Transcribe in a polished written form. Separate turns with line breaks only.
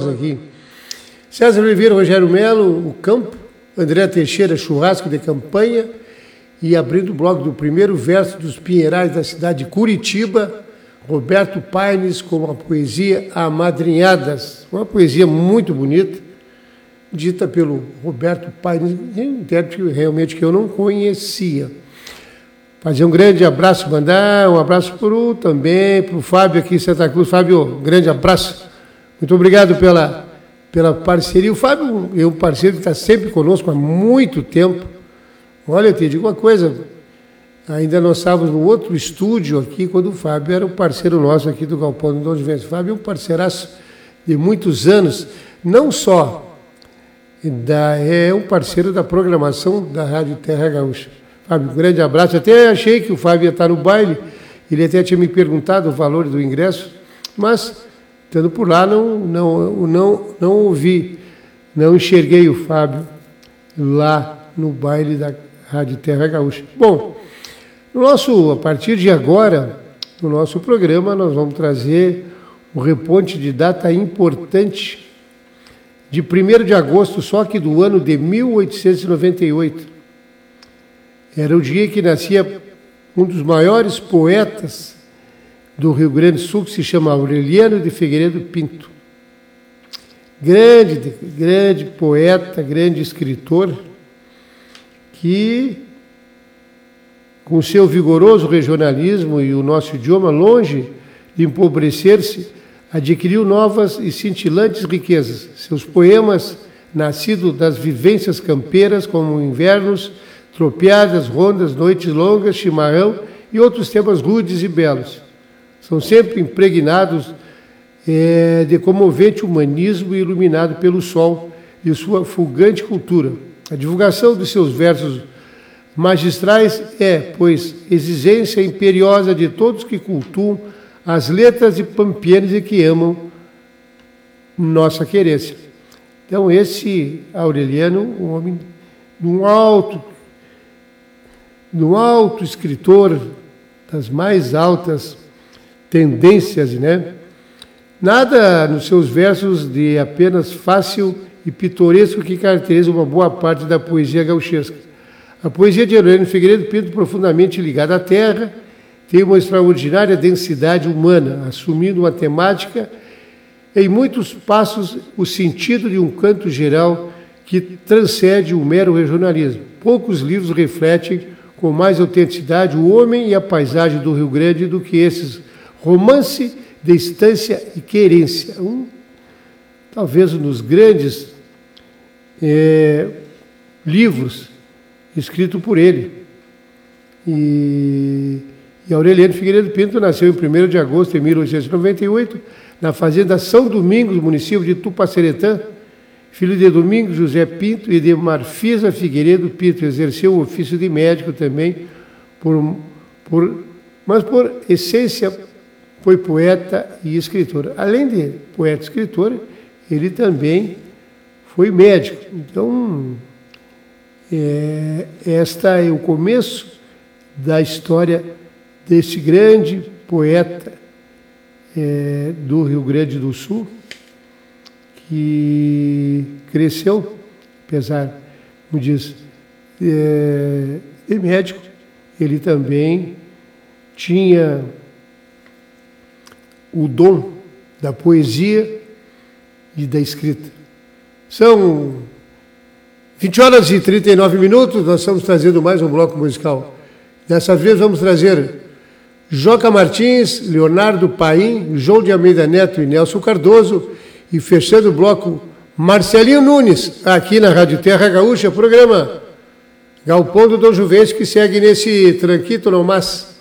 aqui. César Oliveira, Rogério Melo, o Campo, André Teixeira, Churrasco de Campanha, e abrindo o bloco do primeiro verso dos Pinheirais da cidade de Curitiba, Roberto Paines com a poesia Amadrinhadas, uma poesia muito bonita, dita pelo Roberto Paines, um intérprete realmente que eu não conhecia. Fazer um grande abraço, mandar um abraço também para o Fábio aqui em Santa Cruz. Fábio, um grande abraço. Muito obrigado pela parceria. O Fábio é um parceiro que está sempre conosco há muito tempo. Olha, eu te digo uma coisa, ainda nós estávamos no outro estúdio aqui, quando o Fábio era um parceiro nosso aqui do Galpão do Dom Juventus. O Fábio é um parceiraço de muitos anos, não só é um parceiro da programação da Rádio Terra Gaúcha. Fábio, um grande abraço. Até achei que o Fábio ia estar no baile, ele até tinha me perguntado o valor do ingresso, mas, estando por lá, não ouvi, não enxerguei o Fábio lá no baile da Rádio Terra Gaúcha. Bom, a partir de agora, no nosso programa, nós vamos trazer um reponte de data importante de 1º de agosto, só que do ano de 1898. Era o dia que nascia um dos maiores poetas do Rio Grande do Sul, que se chama Aureliano de Figueiredo Pinto. Grande poeta, grande escritor, que, com seu vigoroso regionalismo e o nosso idioma, longe de empobrecer-se, adquiriu novas e cintilantes riquezas. Seus poemas, nascidos das vivências campeiras, como invernos, tropiadas, rondas, noites longas, chimarrão e outros temas rudes e belos, são sempre impregnados de comovente humanismo e iluminado pelo sol e sua fulgurante cultura. A divulgação de seus versos magistrais pois, exigência imperiosa de todos que cultuam as letras de pampianos e que amam nossa querência. Então, esse Aureliano, um homem de um alto escritor, das mais altas tendências, né? Nada nos seus versos de apenas fácil e pitoresco que caracteriza uma boa parte da poesia gauchesca. A poesia de Aureliano Figueiredo Pinto, profundamente ligada à terra, tem uma extraordinária densidade humana, assumindo uma temática, em muitos passos, o sentido de um canto geral que transcende o mero regionalismo. Poucos livros refletem com mais autenticidade o homem e a paisagem do Rio Grande do que esses romance de estância e querência. Talvez um dos grandes livros escritos por ele. E Aureliano Figueiredo Pinto nasceu em 1º de agosto de 1898, na fazenda São Domingos, município de Tupaceretã, filho de Domingos José Pinto e de Marfisa Figueiredo Pinto. Exerceu o ofício de médico também, mas por essência foi poeta e escritor. Além de poeta e escritor, ele também foi médico. Então, esta é o começo da história desse grande poeta do Rio Grande do Sul, que cresceu, apesar, como diz, de médico, ele também tinha o dom da poesia e da escrita. São 20h39, nós estamos trazendo mais um bloco musical. Dessa vez vamos trazer Joca Martins, Leonardo Paim, João de Almeida Neto e Nelson Cardoso, e fechando o bloco, Marcelinho Nunes, aqui na Rádio Terra Gaúcha, programa Galpão do Dom Juventus, que segue nesse tranquito no mas.